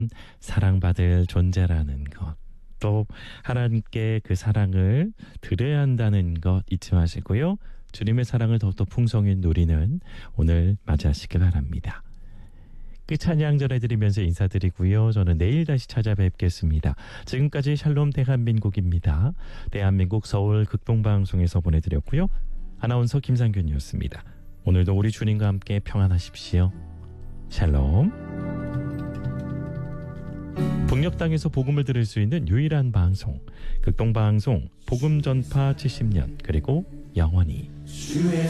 사랑받을 존재라는 것, 또 하나님께 그 사랑을 드려야 한다는 것 잊지 마시고요. 주님의 사랑을 더욱더 풍성히 누리는 오늘 맞이하시길 바랍니다. 끝 찬양 전해드리면서 인사드리고요. 저는 내일 다시 찾아뵙겠습니다. 지금까지 샬롬 대한민국입니다. 대한민국 서울 극동방송에서 보내드렸고요. 아나운서 김상균이었습니다. 오늘도 우리 주님과 함께 평안하십시오. 샬롬. 북녘 땅에서 복음을 들을 수 있는 유일한 방송, 극동방송 복음 전파 70년, 그리고 영원히.